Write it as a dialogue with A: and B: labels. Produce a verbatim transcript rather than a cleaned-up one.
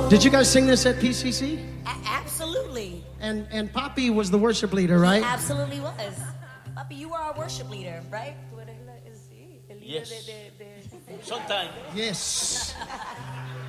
A: Did you guys sing this at P C C?
B: A- absolutely.
A: And and Poppy was the worship leader, right?
B: Absolutely was. Papi, you were our worship leader, right?
C: Yes. Sometimes.
A: Yes.